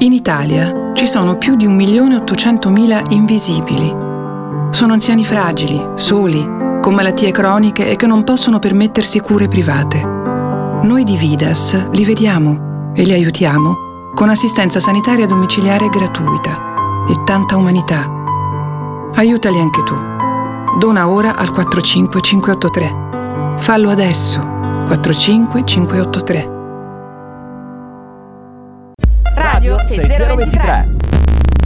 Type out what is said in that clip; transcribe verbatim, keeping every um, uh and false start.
In Italia ci sono più di un milione e ottocentomila invisibili. Sono anziani fragili, soli, con malattie croniche e che non possono permettersi cure private. Noi di Vidas li vediamo e li aiutiamo con assistenza sanitaria domiciliare gratuita e tanta umanità. Aiutali anche tu. Dona ora al quattro cinque cinque otto tre. Fallo adesso. quattro cinque cinque otto tre. Radio sei zero due tre.